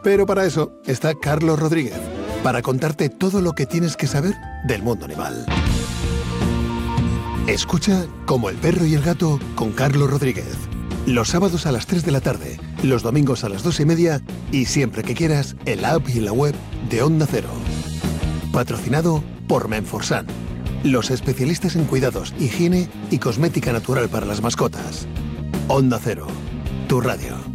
Pero para eso está Carlos Rodríguez, para contarte todo lo que tienes que saber del mundo animal. Escucha Como el perro y el gato con Carlos Rodríguez. Los sábados a las 3 de la tarde, los domingos a las 2:30 y siempre que quieras en la app y en la web de Onda Cero. Patrocinado por Menforsan, los especialistas en cuidados, higiene y cosmética natural para las mascotas. Onda Cero, tu radio.